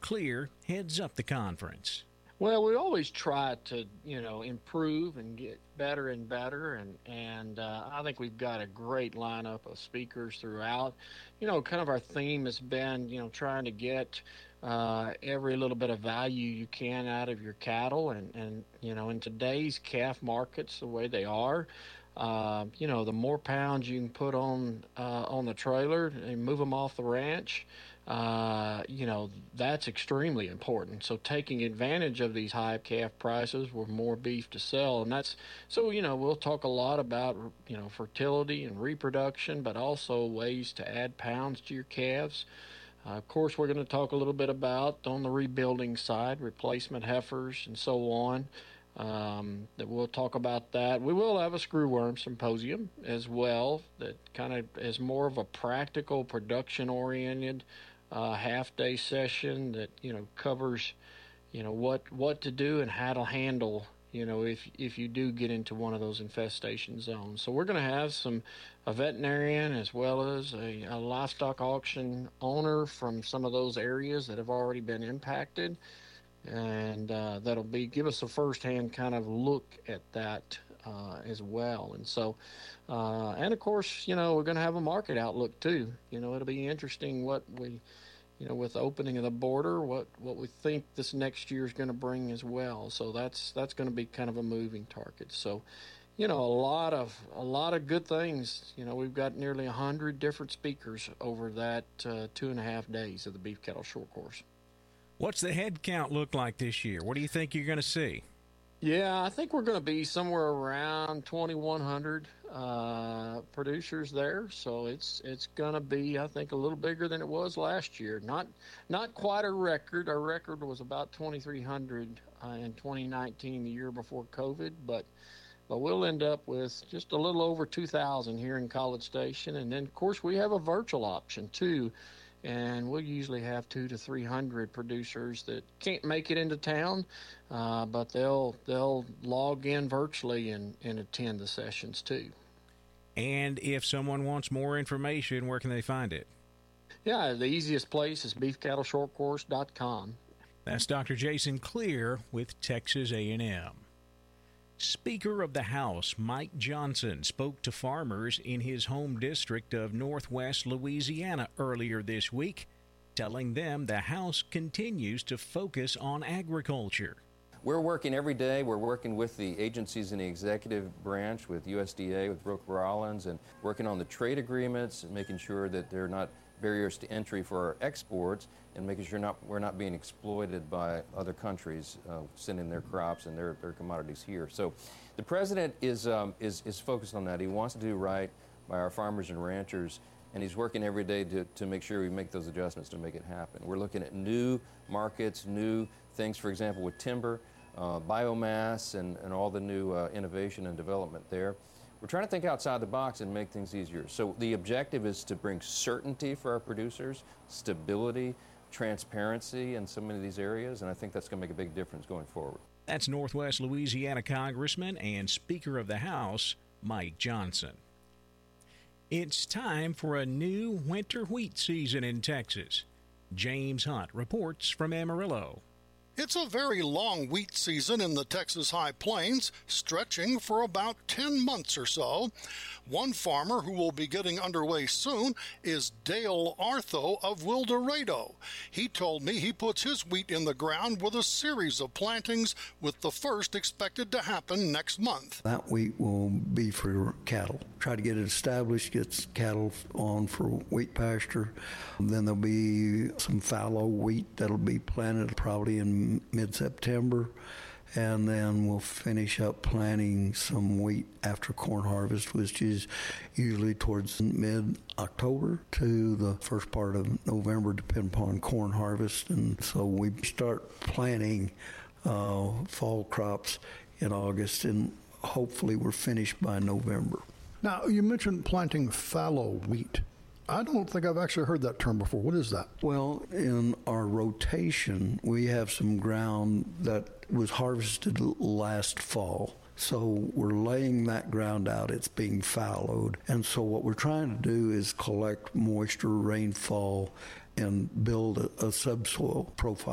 Clear heads up the conference. Well, we always try to, improve and get better and better, and I think we've got a great lineup of speakers throughout. Kind of our theme has been, trying to get every little bit of value you can out of your cattle, and in today's calf markets, the way they are, the more pounds you can put on the trailer and move them off the ranch, that's extremely important. So taking advantage of these high calf prices with more beef to sell, and we'll talk a lot about, fertility and reproduction, but also ways to add pounds to your calves. Of course, we're going to talk a little bit about, on the rebuilding side, replacement heifers and so on. That we'll talk about that. We will have a screwworm symposium as well that kind of is more of a practical, production-oriented half-day session that covers what to do and how to handle if you do get into one of those infestation zones. So we're going to have a veterinarian as well as a livestock auction owner from some of those areas that have already been impacted. And that'll give us a first-hand kind of look at that as well. And so, and of course, we're going to have a market outlook too. It'll be interesting what we, with the opening of the border, what we think this next year is going to bring as well. So that's going to be kind of a moving target. So, a lot of good things. We've got nearly 100 different speakers over that 2.5 days of the Beef Cattle Short Course. What's the head count look like this year? What do you think you're going to see? Yeah, I think we're going to be somewhere around 2,100 producers there. So it's going to be, I think, a little bigger than it was last year. Not quite a record. Our record was about 2,300 in 2019, the year before COVID, but we'll end up with just a little over 2,000 here in College Station. And then, of course, we have a virtual option too. And we'll usually have 200 to 300 producers that can't make it into town, but they'll log in virtually and attend the sessions too. And if someone wants more information, where can they find it? Yeah, the easiest place is beefcattleshortcourse.com. That's Dr. Jason Clear with Texas A&M. Speaker of the House Mike Johnson spoke to farmers in his home district of Northwest Louisiana earlier this week, telling them the House continues to focus on agriculture. We're working every day. We're working with the agencies in the executive branch, with USDA, with Brooke Rollins, and working on the trade agreements and making sure that they're not barriers to entry for our exports, and making sure we're not being exploited by other countries sending their crops and their commodities here. So the president is focused on that. He wants to do right by our farmers and ranchers, and he's working every day to make sure we make those adjustments to make it happen. We're looking at new markets, new things, for example, with timber, biomass, and all the new innovation and development there. We're trying to think outside the box and make things easier. So the objective is to bring certainty for our producers, stability, transparency in so many of these areas, and I think that's going to make a big difference going forward. That's Northwest Louisiana Congressman and Speaker of the House, Mike Johnson. It's time for a new winter wheat season in Texas. James Hunt reports from Amarillo. It's a very long wheat season in the Texas High Plains, stretching for about 10 months or so. One farmer who will be getting underway soon is Dale Artho of Wildorado. He told me he puts his wheat in the ground with a series of plantings, with the first expected to happen next month. That wheat will be for cattle. Try to get it established, get cattle on for wheat pasture. Then there'll be some fallow wheat that'll be planted probably in mid-September, and then we'll finish up planting some wheat after corn harvest, which is usually towards mid-October to the first part of November, depending upon corn harvest. And so we start planting fall crops in August, and hopefully we're finished by November. Now, you mentioned planting fallow wheat. I don't think I've actually heard that term before. What is that? Well, in our rotation, we have some ground that was harvested last fall. So we're laying that ground out. It's being fallowed. And so what we're trying to do is collect moisture, rainfall, and build a subsoil profile.